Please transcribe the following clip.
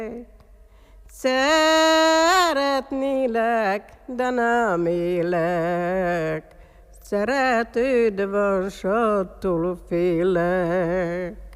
Szeretnélek, de nem élek, szeretőd van, s attól félek.